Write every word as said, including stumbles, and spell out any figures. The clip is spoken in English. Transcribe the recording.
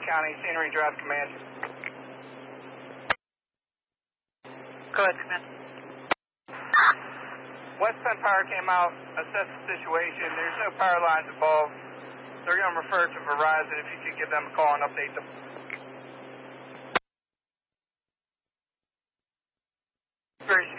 County, Scenery Drive Command. Go ahead, Command. West Penn Power came out, assessed the situation. There's no power lines involved. They're going to refer to Verizon if you could give them a call and update them. Very